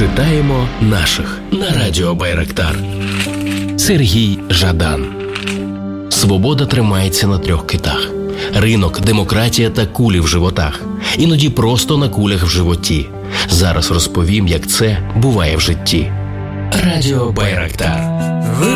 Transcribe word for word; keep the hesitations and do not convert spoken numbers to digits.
Читаємо наших на радіо Байрактар. Сергій Жадан. Свобода тримається на трьох китах: ринок, демократія та кулі в животах. Іноді просто на кулях в животі. Зараз розповім, як це буває в житті. Радіо Байрактар.